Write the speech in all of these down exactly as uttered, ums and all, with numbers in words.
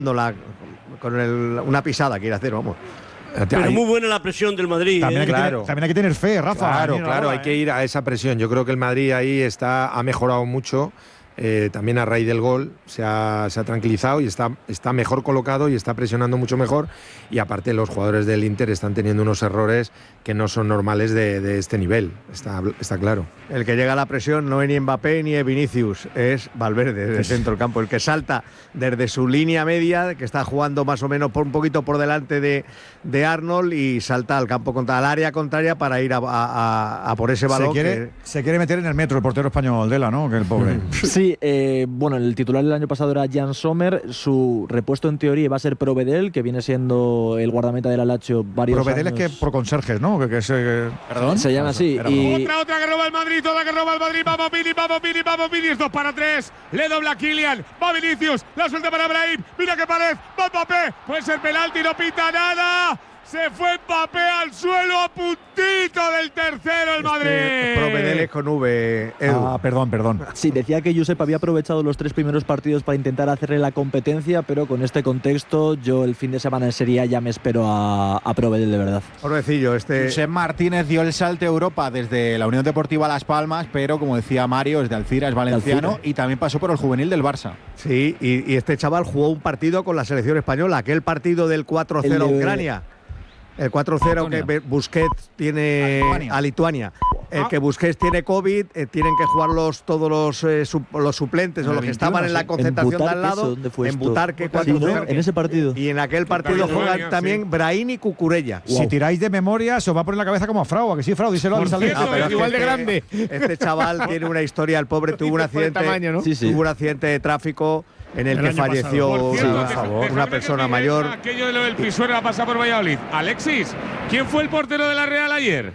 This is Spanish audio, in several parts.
La, con el, una pisada quiere hacer, vamos. Pero muy buena la presión del Madrid. También, ¿eh? hay que Claro. tener, también hay que tener fe, Rafa. Claro, Mira, claro, ahora, hay ¿eh? que ir a esa presión. Yo creo que el Madrid ahí está, ha mejorado mucho, eh, también a raíz del gol, se ha, se ha tranquilizado y está, está mejor colocado y está presionando mucho mejor. Y aparte los jugadores del Inter están teniendo unos errores que no son normales de, de este nivel, está, está claro. El que llega a la presión no es ni Mbappé ni es Vinicius, es Valverde desde el centro del campo, el que salta desde su línea media, que está jugando más o menos por un poquito por delante de, de Arnold, y salta al campo contra el área contraria para ir a, a, a por ese balón. Se quiere, que... se quiere meter en el metro el portero español, Dela, ¿no? Que el pobre. Sí, eh, bueno, el titular del año pasado era Jan Sommer, su repuesto en teoría va a ser Provedel, que viene siendo el guardameta del Lazio varios Provedel años. es que por conserjes, ¿no? Que, que se, ¿Perdón? Se llama así. Y... Otra, otra que roba el Madrid, toda que roba el Madrid. Vamos Vini, vamos Vini, vamos Vini. Es dos para tres. Le dobla Kylian. Va Vinicius. La suelta para Brahim. Mira qué pared. Va Mbappé. Puede ser penalti, no pita nada. Se fue Mbappé al suelo a puntito del tercero el Madrid. Este Provedel es con V, Edu. Ah, perdón, perdón. Sí, decía que Josep había aprovechado los tres primeros partidos para intentar hacerle la competencia, pero con este contexto yo el fin de semana en Serie A ya me espero a, a Provedel de verdad. Pobrecillo, este… Josep Martínez dio el salto a Europa desde la Unión Deportiva Las Palmas, pero como decía Mario, es de Alcira, es valenciano Alcira. y también pasó por el juvenil del Barça. Sí, y, y este chaval jugó un partido con la selección española, aquel partido del cuatro cero a El de- Ucrania. El cuatro cero que Be- Busquets tiene A Lituania. a Lituania. El que Busquets tiene COVID, eh, tienen que jugar los, todos los, eh, su- los suplentes o los que estaban en la concentración de al Butarque, lado. ¿dónde fue en esto? Butarque Sí, cuatro cero. ¿no? En ese partido. Y en aquel partido También juegan Ucrania, también sí. Brahim y Cucurella. Si tiráis de memoria, se os va a poner la cabeza como a Frau, ¿a que sí, Frau? Díselo a Por Luis Alberto. cierto, pero es igual que de grande. Este chaval tiene una historia, el pobre tuvo un Dice por el accidente, tamaño, ¿no? Sí, sí. tuvo un accidente de tráfico en el, El que año falleció pasado. Por cierto, una, deja- una déjame persona que te mayor. diga Aquello de lo del Pisuerga pasa por Valladolid. Alexis, ¿quién fue el portero de la Real ayer?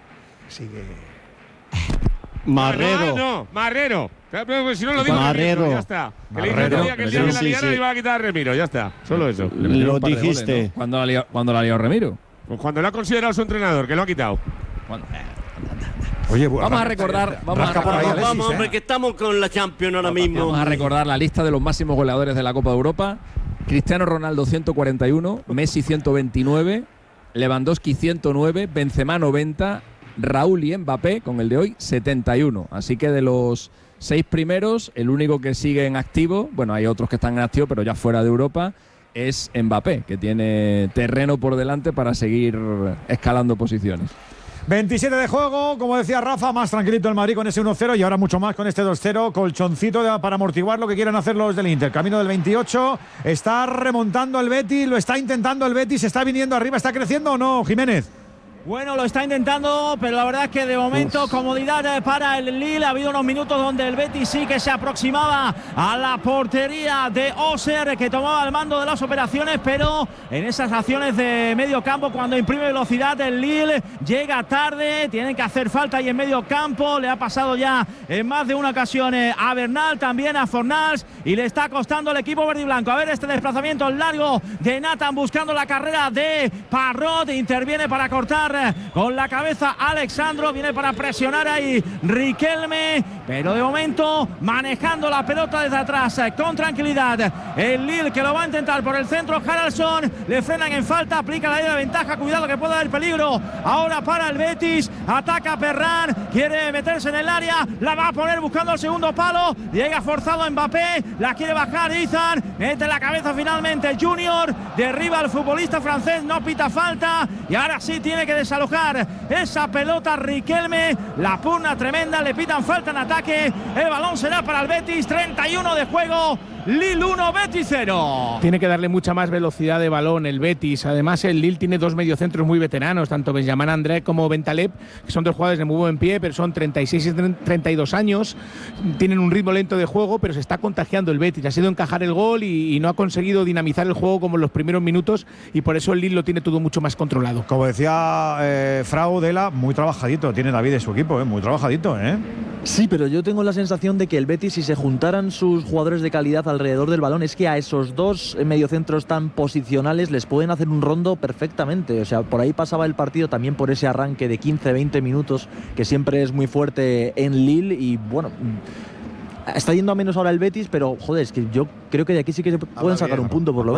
Sigue. Marrero. No, no, Marrero. Pero Si no lo digo, Marrero. ya está. Que le dije Marrero. otro día que el día que la Sí, liara sí. le iba a quitar a Remiro, ya está. Solo eso. Lo dijiste. ¿Cuándo la ha liado, cuándo la ha liado Ramiro? Pues cuando lo ha considerado su entrenador, que lo ha quitado. ¿Cuándo? Oye, bu- Vamos a ra- recordar, vamos a rasca por ahí, recordar, Alexis, Vamos, ¿eh? hombre, que estamos con la Champions ahora mismo. vamos a recordar la lista de los máximos goleadores de la Copa de Europa. Cristiano Ronaldo ciento cuarenta y uno, Messi ciento veintinueve, Lewandowski ciento nueve, Benzema noventa, Raúl y Mbappé con el de hoy setenta y uno. Así que de los seis primeros, el único que sigue en activo, bueno, hay otros que están en activo, pero ya fuera de Europa, es Mbappé, que tiene terreno por delante para seguir escalando posiciones. veintisiete de juego, como decía Rafa, más tranquilito el Madrid con ese uno cero y ahora mucho más con este dos cero, colchoncito de- para amortiguar lo que quieran hacer los del Inter. Camino del veintiocho, está remontando el Betis, lo está intentando el Betis, está viniendo arriba, ¿está creciendo o no, Jiménez? Bueno, lo está intentando, pero la verdad es que de momento comodidad eh, para el Lille. Ha habido unos minutos donde el Betis sí que se aproximaba a la portería de Oser, que tomaba el mando de las operaciones, pero en esas acciones de medio campo, cuando imprime velocidad, el Lille llega tarde, tienen que hacer falta ahí en medio campo. Le ha pasado ya en más de una ocasión eh, a Bernal, también a Fornals, y le está costando al equipo verde y blanco. A ver este desplazamiento largo de Nathan buscando la carrera de Parrot, interviene para cortar con la cabeza Alexandro, viene para presionar ahí Riquelme, pero de momento manejando la pelota desde atrás con tranquilidad el Lille, que lo va a intentar por el centro. Haraldsson, le frenan en falta, aplica la idea de ventaja, cuidado que puede haber peligro ahora para el Betis. Ataca Perrán, quiere meterse en el área, la va a poner buscando el segundo palo, llega forzado Mbappé, la quiere bajar Izan, mete la cabeza finalmente Junior, derriba al futbolista francés, no pita falta y ahora sí tiene que desalojar esa pelota Riquelme, la pugna tremenda, le pitan falta en ataque, el balón será para el Betis, treinta y uno de juego, Lille uno, Betis cero. Tiene que darle mucha más velocidad de balón el Betis. Además, el Lille tiene dos mediocentros muy veteranos, tanto Benjamin André como Bentaleb, que son dos jugadores de muy buen pie, pero son treinta y seis y treinta y dos años. Tienen un ritmo lento de juego, pero se está contagiando el Betis. Ha sido encajar el gol y, y no ha conseguido dinamizar el juego como en los primeros minutos, y por eso el Lille lo tiene todo mucho más controlado. Como decía eh, Frau, Dela, muy trabajadito tiene David de su equipo, ¿eh? Muy trabajadito, ¿eh? Sí, pero yo tengo la sensación de que el Betis, si se juntaran sus jugadores de calidad alrededor del balón, es que a esos dos mediocentros tan posicionales les pueden hacer un rondo perfectamente. O sea, por ahí pasaba el partido también por ese arranque de quince veinte minutos que siempre es muy fuerte en Lille y bueno, está yendo a menos ahora el Betis, pero joder, es que yo creo que de aquí sí que se pueden sacar un punto por lo menos.